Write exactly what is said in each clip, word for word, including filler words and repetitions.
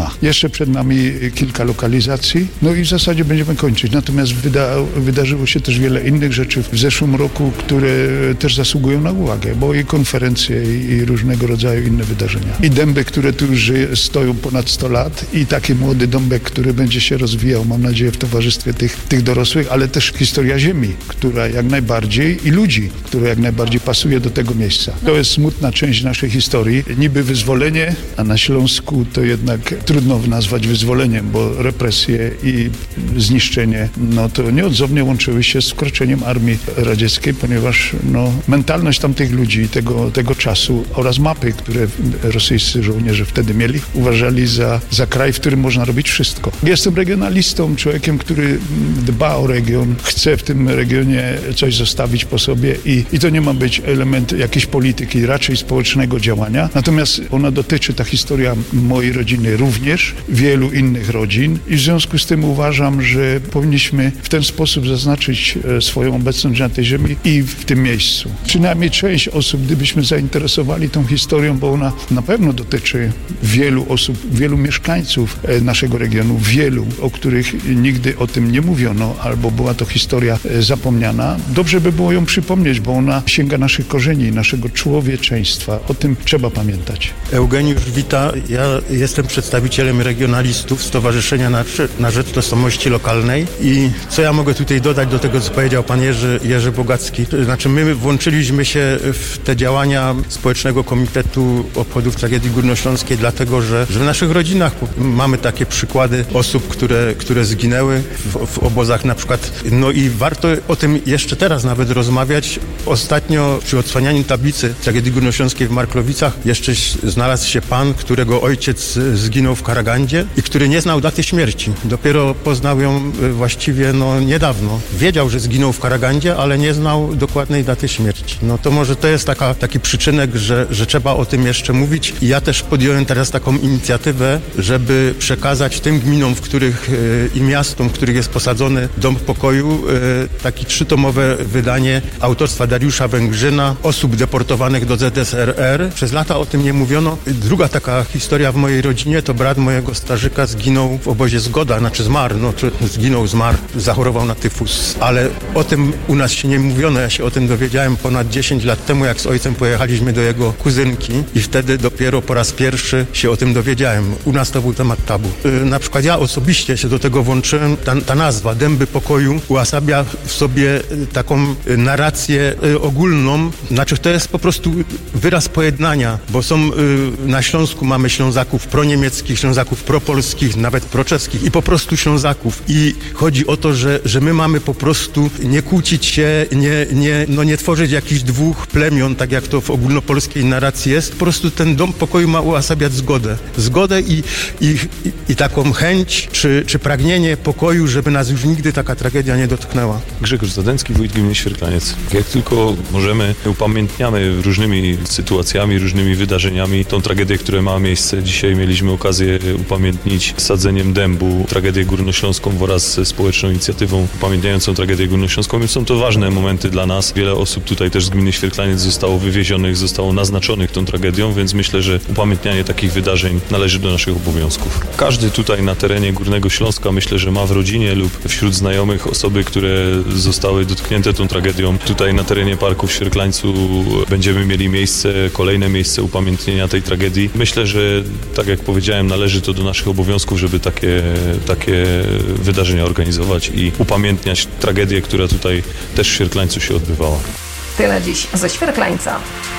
ma. Jeszcze przed nami kilka lokalizacji, no i w zasadzie będziemy kończyć. Natomiast wyda, wydarzyło się też wiele innych rzeczy w zeszłym roku, które też zasługują na uwagę, bo i konferencje, i różnego rodzaju inne wydarzenia. I dęby, które tu już żyje, stoją ponad sto lat i taki młody dąbek, który będzie się rozwijał, mam nadzieję, w towarzystwie tych, tych dorosłych, ale też historia ziemi, która jak najbardziej i ludzi, która jak najbardziej pasuje do tego miejsca. To jest smutna część naszej historii. Niby wyzwolenie, a na Śląsku to jednak trudno nazwać wyzwoleniem, bo represje i zniszczenie, no to nieodzownie łączyły się z wkroczeniem armii radzieckiej, ponieważ no, mentalność tamtych ludzi, tego, tego czasu oraz mapy, które rosyjscy żołnierze wtedy mieli, uważali za, za kraj, w którym można robić wszystko. Jestem regionalistą, człowiekiem, który dba o region, chce w tym regionie coś zostawić po sobie i, i to nie ma być element jakiejś polityki, raczej społecznego działania. Natomiast ona dotyczy, ta historia mojej rodziny również, wielu innych rodzin i w związku z tym uważam, że powinniśmy w ten sposób zaznaczyć swoją obecność na tej ziemi i w tym miejscu. Przynajmniej część osób, gdybyśmy zainteresowali tą historią, bo ona na pewno dotyczy wielu osób, wielu mieszkańców naszego regionu, wielu, o których nigdy o tym nie mówiono, albo była to historia zapomniana. Dobrze by było ją przypomnieć, bo ona sięga naszych korzeni, naszego człowieczeństwa. O tym trzeba pamiętać. Eugeniusz Wita, ja jestem przedstawicielem regionalistów Stowarzyszenia na, na Rzecz Tożsamości Lokalnej i co ja mogę tutaj dodać do tego, co powiedział pan Jerzy, Jerzy Bogacki. Znaczy my włączyliśmy się w te działania Społecznego Komitetu Obchodów Tragedii Górnośląskiej dlatego, że, że w naszych rodzinach mamy takie przykłady osób, które, które zginęły w, w obozach na przykład. No i warto o tym jeszcze teraz nawet rozmawiać. Ostatnio przy odsłanianiu tablicy Tragedii Górnośląskiej w Marklowicach jeszcze znalazł się pan, którego ojciec zginął w Karagandzie i który nie znał daty śmierci. Dopiero poznał ją właściwie no, niedawno. Wiedział, że zginął w Karagandzie, ale nie znał dokładnej daty śmierci. No to może to jest taka, taki przyczynek, że, że trzeba o tym jeszcze mówić. I ja też podjąłem teraz taką inicjatywę, żeby przekazać tym gminom, w których i miastom, w których jest posadzony Dom Pokoju, takie trzytomowe wydanie autorstwa Dariusza Węgrzyna, osób deportowanych do Z S R R. Przez lata o tym nie mówiono. Druga taka historia w mojej rodzinie to brat mojego starzyka zginął w obozie Zgoda, znaczy zmarł, no czy zginął, zmarł, zachorował na tyfus, ale o tym u nas się nie mówiono. Ja się o tym dowiedziałem ponad dziesięć lat temu, jak z ojcem pojechaliśmy do jego kuzynki i wtedy dopiero po raz pierwszy się o tym dowiedziałem. U nas to był temat tabu. Yy, na przykład ja osobiście się do tego włączyłem. Ta, ta nazwa Dęby Pokoju uosabia w sobie taką narrację yy, ogólną. Znaczy to jest po prostu wyraz pojednania, bo są yy, na Śląsku mamy Ślązaków proniemieckich, Ślązaków propolskich, nawet proczeskich i po prostu Ślązaków. I chodzi o to, że, że my mamy po prostu nie kłócić się, nie, nie, no nie tworzyć jakichś dwóch plemion, tak jak to w ogólnopolskiej narracji jest. Po prostu ten Dom Pokoju ma uosabiać zgodę. Zgodę i, i, i, i taką chęć, czy, czy pragnienie pokoju, żeby nas już nigdy taka tragedia nie dotknęła. Grzegorz Zadęcki, wójt gminy Świerklaniec. Jak tylko możemy, upamiętniamy różnymi sytuacjami, różnymi wydarzeniami tą tragedię, która ma miejsce. Dzisiaj mieliśmy okazję upamiętnić sadzeniem dębu tragedię górnośląską wraz ze społeczną inicjatywą upamiętniającą tragedię górnośląską, więc są to ważne momenty dla nas. Wiele osób tutaj też z gminy Świerklaniec zostało wywiezionych, zostało naznaczonych tą tragedią, więc myślę, że upamiętnianie takich wydarzeń należy do naszych obowiązków. Każdy tutaj na terenie Górnego Śląska myślę, że ma w rodzinie lub wśród znajomych osoby, które zostały dotknięte tą tragedią. Tutaj na terenie parku w Świerklańcu będziemy mieli miejsce, kolejne miejsce upamiętnienia tej tragedii. Myślę, że tak jak powiedziałem, należy to do naszych obowiązków, żeby takie, takie wydarzenia organizować i upamiętniać tragedię, która tutaj też w Świerklańcu się odbywała. Tyle dziś ze Świerklańca.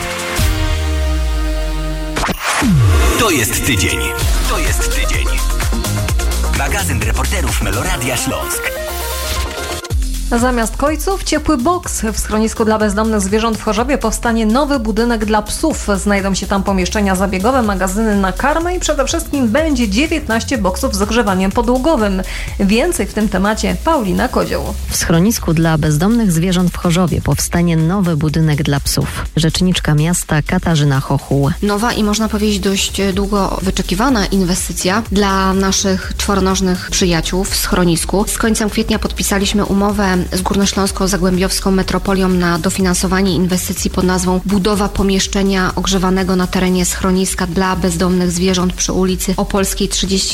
To jest tydzień. To jest tydzień. Magazyn reporterów Meloradia Śląsk. Zamiast kojców ciepły boks. W schronisku dla bezdomnych zwierząt w Chorzowie powstanie nowy budynek dla psów. Znajdą się tam pomieszczenia zabiegowe, magazyny na karmę i przede wszystkim będzie dziewiętnaście boksów z ogrzewaniem podłogowym. Więcej w tym temacie Paulina Kozioł. W schronisku dla bezdomnych zwierząt w Chorzowie powstanie nowy budynek dla psów. Rzeczniczka miasta Katarzyna Chochuł. Nowa i można powiedzieć dość długo wyczekiwana inwestycja dla naszych czworonożnych przyjaciół w schronisku. Z końcem kwietnia podpisaliśmy umowę z Górnośląsko-Zagłębiowską Metropolią na dofinansowanie inwestycji pod nazwą budowa pomieszczenia ogrzewanego na terenie schroniska dla bezdomnych zwierząt przy ulicy Opolskiej trzydzieści